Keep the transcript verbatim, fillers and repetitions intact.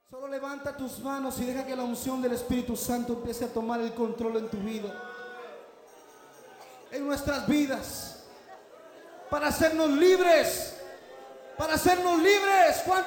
Solo levanta tus manos y deja que la unción del Espíritu Santo empiece a tomar el control en tu vida, en nuestras vidas, para hacernos libres, para hacernos libres. ¿Cuántos